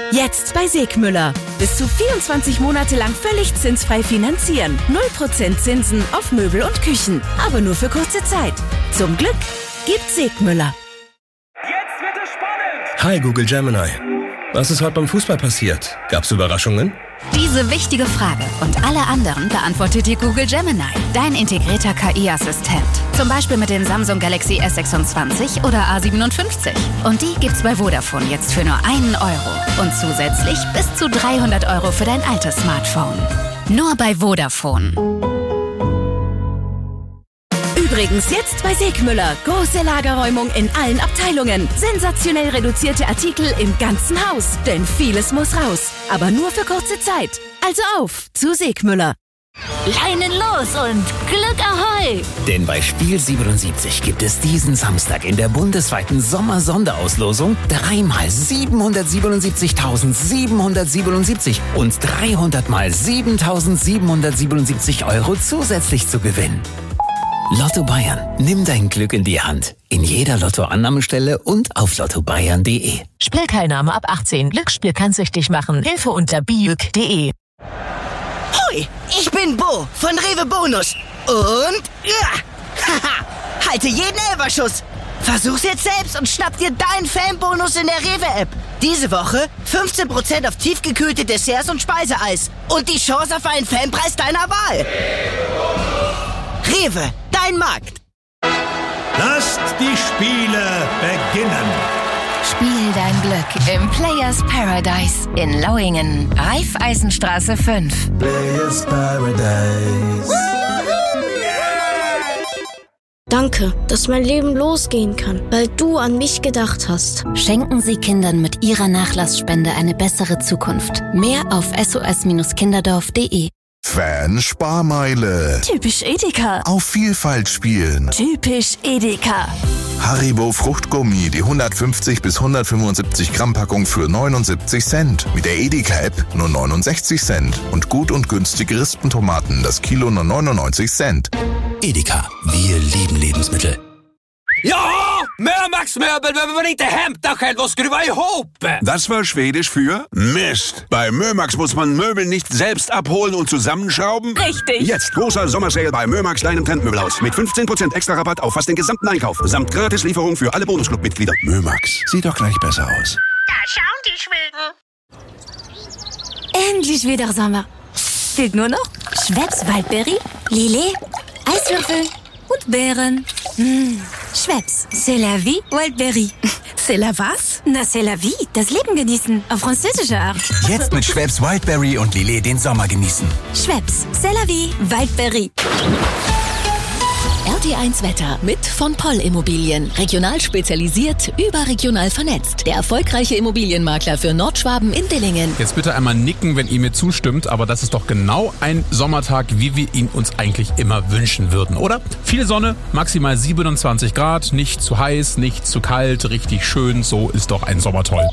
Jetzt bei Segmüller. Bis zu 24 Monate lang völlig zinsfrei finanzieren. 0% Zinsen auf Möbel und Küchen. Aber nur für kurze Zeit. Zum Glück gibt's Segmüller. Jetzt wird es spannend! Hi Google Gemini. Was ist heute beim Fußball passiert? Gab's Überraschungen? Diese wichtige Frage und alle anderen beantwortet dir Google Gemini, dein integrierter KI-Assistent. Zum Beispiel mit den Samsung Galaxy S26 oder A57. Und die gibt's bei Vodafone jetzt für nur 1 Euro. Und zusätzlich bis zu 300 Euro für dein altes Smartphone. Nur bei Vodafone. Übrigens jetzt bei Segmüller. Große Lagerräumung in allen Abteilungen. Sensationell reduzierte Artikel im ganzen Haus. Denn vieles muss raus. Aber nur für kurze Zeit. Also auf zu Segmüller. Leinen los und Glück Ahoi! Denn bei Spiel 77 gibt es diesen Samstag in der bundesweiten Sommer-Sonderauslosung 3 mal 777.777 und 300 mal 7.777 Euro zusätzlich zu gewinnen. Lotto Bayern. Nimm dein Glück in die Hand. In jeder Lottoannahmestelle und auf lottobayern.de. Spielteilnahme ab 18. Glücksspiel kann süchtig machen. Hilfe unter biück.de. Hoi, ich bin Bo von Rewe Bonus. Und haha, halte jeden Elferschuss. Versuch's jetzt selbst und schnapp dir deinen Fanbonus in der Rewe-App. Diese Woche 15% auf tiefgekühlte Desserts und Speiseeis. Und die Chance auf einen Fanpreis deiner Wahl. Rewe, dein Markt. Lasst die Spiele beginnen. Spiel dein Glück im Players Paradise in Lauingen. Raiffeisenstraße 5. Players Paradise. Danke, dass mein Leben losgehen kann, weil du an mich gedacht hast. Schenken Sie Kindern mit Ihrer Nachlassspende eine bessere Zukunft. Mehr auf sos-kinderdorf.de. Fan-Sparmeile. Typisch Edeka. Auf Vielfalt spielen. Typisch Edeka. Haribo Fruchtgummi, die 150 bis 175 Gramm Packung für 79 Cent. Mit der Edeka-App nur 69 Cent. Und gut und günstige Rispentomaten, das Kilo nur 99 Cent. Edeka, wir lieben Lebensmittel. Ja, Mömax Möbel behöver man inte hämta själv och skruva ihop. Das war Schwedisch für Mist. Bei Mömax muss man Möbel nicht selbst abholen und zusammenschrauben. Richtig. Jetzt großer Sommersale bei Mömax, deinem Trendmöbelhaus. Mit 15% extra Rabatt auf fast den gesamten Einkauf. Samt Gratislieferung für alle Bonusclub-Mitglieder. Mömax, sieht doch gleich besser aus. Da schauen die Schweden. Endlich wieder Sommer. Fehlt nur noch Schweppes Waldbeere, Lillet, Eiswürfel und Beeren. Schweppes, c'est la vie, Wildberry. C'est la was? Na, c'est la vie, das Leben genießen, auf französische Art. Jetzt mit Schweppes Wildberry und Lillet den Sommer genießen. Schweppes, c'est la vie, Wildberry. RT1 Wetter mit von Poll Immobilien. Regional spezialisiert, überregional vernetzt. Der erfolgreiche Immobilienmakler für Nordschwaben in Dillingen. Jetzt bitte einmal nicken, wenn ihr mir zustimmt, aber das ist doch genau ein Sommertag, wie wir ihn uns eigentlich immer wünschen würden, oder? Viel Sonne, maximal 27 Grad, nicht zu heiß, nicht zu kalt, richtig schön, so ist doch ein Sommer toll.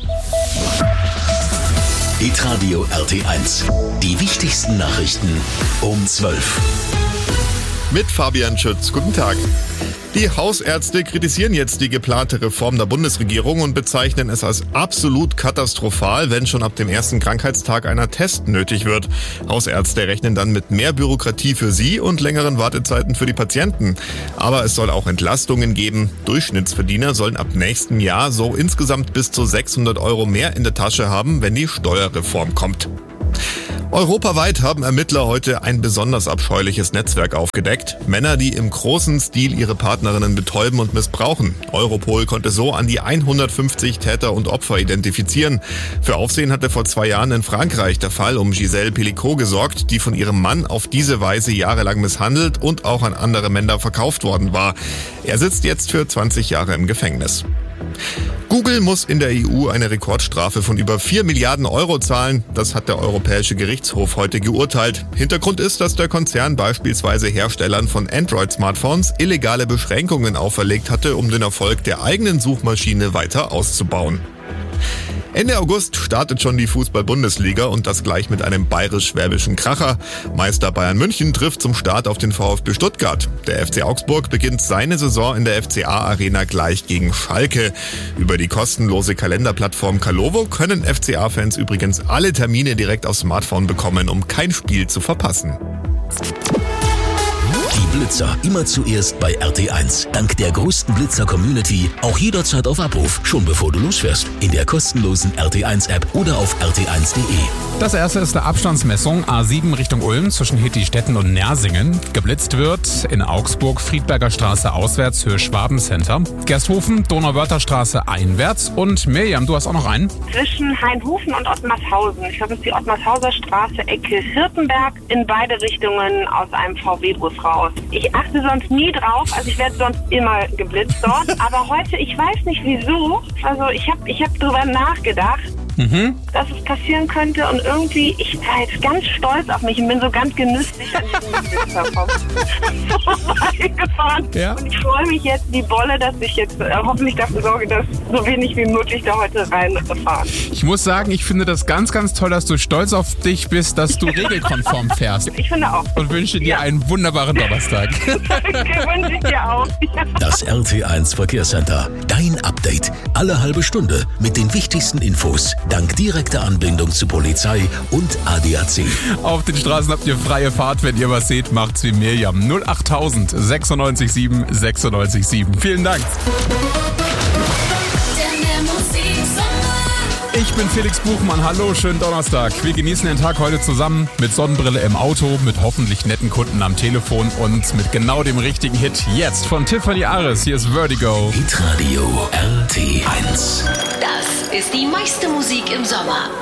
Hitradio RT1. Die wichtigsten Nachrichten um 12. Mit Fabian Schütz. Guten Tag. Die Hausärzte kritisieren jetzt die geplante Reform der Bundesregierung und bezeichnen es als absolut katastrophal, wenn schon ab dem ersten Krankheitstag einer Test nötig wird. Hausärzte rechnen dann mit mehr Bürokratie für sie und längeren Wartezeiten für die Patienten. Aber es soll auch Entlastungen geben. Durchschnittsverdiener sollen ab nächstem Jahr so insgesamt bis zu 600 Euro mehr in der Tasche haben, wenn die Steuerreform kommt. Europaweit haben Ermittler heute ein besonders abscheuliches Netzwerk aufgedeckt. Männer, die im großen Stil ihre Partnerinnen betäuben und missbrauchen. Europol konnte so an die 150 Täter und Opfer identifizieren. Für Aufsehen hatte vor 2 Jahren in Frankreich der Fall um Gisèle Pelicot gesorgt, die von ihrem Mann auf diese Weise jahrelang misshandelt und auch an andere Männer verkauft worden war. Er sitzt jetzt für 20 Jahre im Gefängnis. Google muss in der EU eine Rekordstrafe von über 4 Milliarden Euro zahlen. Das hat der Europäische Gerichtshof heute geurteilt. Hintergrund ist, dass der Konzern beispielsweise Herstellern von Android-Smartphones illegale Beschränkungen auferlegt hatte, um den Erfolg der eigenen Suchmaschine weiter auszubauen. Ende August startet schon die Fußball-Bundesliga und das gleich mit einem bayerisch-schwäbischen Kracher. Meister Bayern München trifft zum Start auf den VfB Stuttgart. Der FC Augsburg beginnt seine Saison in der FCA-Arena gleich gegen Schalke. Über die kostenlose Kalenderplattform Kalovo können FCA-Fans übrigens alle Termine direkt aufs Smartphone bekommen, um kein Spiel zu verpassen. Die Blitzer immer zuerst bei RT1. Dank der größten Blitzer-Community auch jederzeit auf Abruf, schon bevor du losfährst. In der kostenlosen RT1-App oder auf rt1.de. Das erste ist eine Abstandsmessung A7 Richtung Ulm zwischen Hittistetten und Nersingen. Geblitzt wird in Augsburg Friedberger Straße auswärts, Höhe Schwaben-Center. Gersthofen, Donauwörther Straße einwärts. Und Mirjam, du hast auch noch einen? Zwischen Hainhofen und Ottmarshausen. Ich glaube, es ist die Ottmarshauser Straße, Ecke Hirtenberg. In beide Richtungen aus einem VW-Bus raus. Ich achte sonst nie drauf, also ich werde sonst immer geblitzt dort. Aber heute, ich weiß nicht wieso, also ich hab drüber nachgedacht, dass es passieren könnte und irgendwie, ich war jetzt ganz stolz auf mich und bin so ganz genüsslich an diesem Blitzer vorbeigefahren. Ja. Und ich freue mich jetzt wie Bolle, dass ich jetzt hoffentlich dafür sorge, dass so wenig wie möglich da heute reinfahren. Ich muss sagen, ich finde das ganz, ganz toll, dass du stolz auf dich bist, dass du regelkonform fährst. Ich finde auch. Und wünsche dir einen wunderbaren Donnerstag. Danke, wünsche ich dir auch. Das RT1 Verkehrscenter. Dein Update. Alle halbe Stunde mit den wichtigsten Infos. Dank direkter Anbindung zu Polizei und ADAC. Auf den Straßen habt ihr freie Fahrt. Wenn ihr was seht, macht's wie Mirjam. 08000 967 967. Vielen Dank. Ich bin Felix Buchmann. Hallo, schönen Donnerstag. Wir genießen den Tag heute zusammen mit Sonnenbrille im Auto, mit hoffentlich netten Kunden am Telefon und mit genau dem richtigen Hit. Jetzt von Tiffany Ares. Hier ist Vertigo. Hitradio RT1. Das ist die meiste Musik im Sommer.